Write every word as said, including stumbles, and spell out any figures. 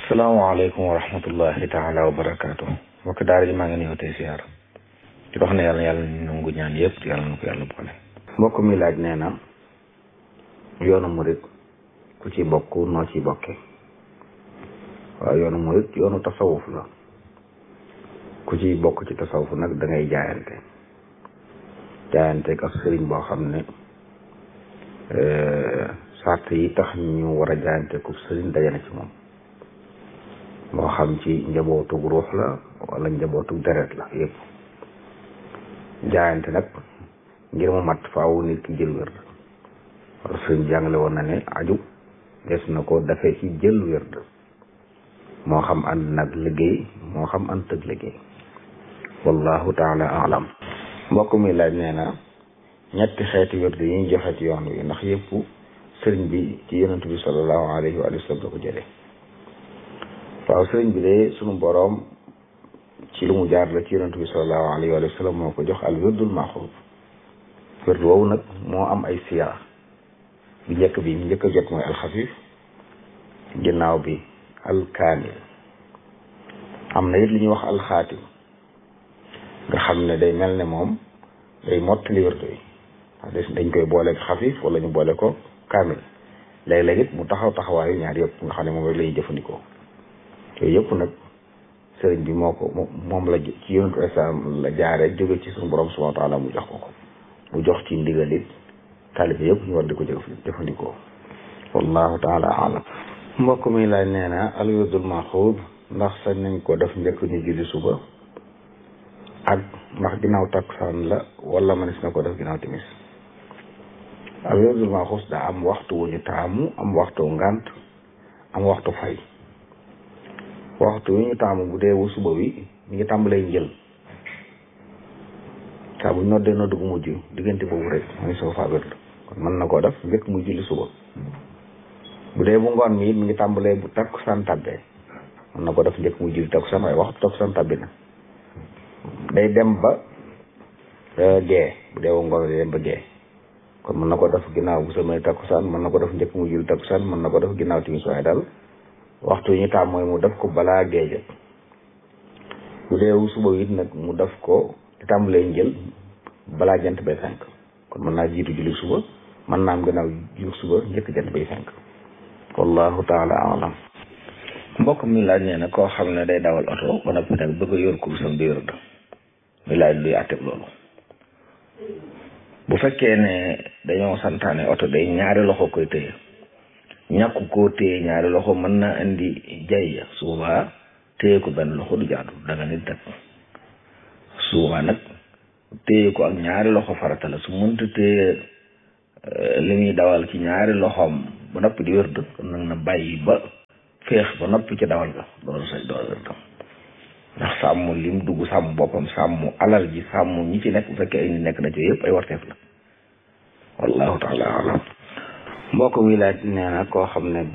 salaamaaleykum wa rahmatullahi taala wa barakaatu mbokk daara ji maa ngi nuyoo tey siyaar di wax ne yàlla yàlla nangu ñaan yëpp yàlla na ko yàlla boole. mbokk mi laaj nee na yoonu murit ku ci bokk noo ci bokke waaw yoonu murit yoonu tasawuf la ku ci bokk ci tasawuf nag da ngay jaayante jaayante ak sëriñ boo xam ne sart yi tax ñu war a jaayante ku sëriñ daje na ci moom moo xam ci njabootug ruux la wala njabootug deret la yëpp jaayante nag ngir mu mat faaw nit ki jël wérd wala sëriñ jàngale woon na ne aju des na ko dafee ci jël wérd moo xam ànd nag liggéey moo xam ànd tëg liggéey wallahu taala alam mbokk mi laaj nee na ñetti xeeti wérd yi ñu joxe ci yoon wi ndax yëpp sëriñ bi ci yonent bi sallallahu alayhi wa sallam la ko jëlee waaw sëriñ bi de sunu boroom ci lu mu jaar la ci yonent bi sallallahu alayhi wa sallam moo ko jox al wirdul maxuuf wird woowu nag moo am ay siyaa bi njëkk bi njëkk a jot mooy alxafif ginnaaw bi alkaamil am na it li ñuy wax alxaatim nga xam ne day mel ne moom day mottali wird yi dañ koy booleeg xafif wala ñu boole ko kaamil léeg-léeg it mu taxaw taxawaayu ñaar yëpp nga xam ne moom rek lay jëfandikoo yooyu yëpp nag sëriñ bi moo ko moom la ci yonentu islam la jaaree jóge ci suñu borom subhanahu wa taala mu jox ko ko mu jox ci ndigal it taalibe yëpp ñu war di ko jëfandikoo wallahu taala alam mbokk mi laaj nee na al wirdul maxuud ndax sañ nañ ko def njëkk ñu julli suba ak ndax ginnaaw takkusaan la wala manis na ko def ginnaaw timis al wirdul maxuud daa am waxtu wu ñu taamu am waxtu ngant am waxtu fay waxtu wi ñu taamu bu dee wu suba wi mi ngi tàmbalee njël saa bu ñu noddee nodd gu mujj diggante boobu rek mooy soo faa wérd kon mën na koo def njëkk muy julli suba bu dee bu ngoon mi it mi ngi tàmbalee bu takkusaan tàbbee mën na ko def njëkk muy julli takkusaan waaye waxtu takkusaan tàbbi na day dem ba gee bu dee wu ngoon day dem ba gee kon mën na ko def ginnaaw bu samay takkusaan mën na ko def njëkk muy julli takkusaan mën na ko def ginnaaw timis waaye daal waxtu yi ñu taam mooy mu def ko balaa géej bu dee suba it nag mu def ko di tàmbalee njël balaa jant bay fenk kon mën naa jiitu julli suba mën naa am gannaaw julli suba njëkk jant bay fenk wallahu taala alam mbokk mi laaj nee na koo xam ne day dawal oto ba noppi nag bëgg a yor kursam di wérd mi laaj luy àtteb loolu bu fekkee ne dañoo santaane oto day ñaari loxo koy téye ñàkk koo téye ñaari loxo mën na indi jay suuba téye ko benn loxo du jaadu da nga nit def suuba nag téye ko ak ñaari loxo farata la su mënta téye li muy dawal ci ñaari loxoom ba noppi di wérd kon nag na bàyyi ba féex ba noppi ci dawal ga door sa door wérd ndax sàmm lim dugg sàmm boppam sàmm alal ji sàmm ñi ci nekk bu fekkee ay ni nekk na ci yëpp ay warteef la wallahu taala alam mbokk mi laaj nee na koo xam ne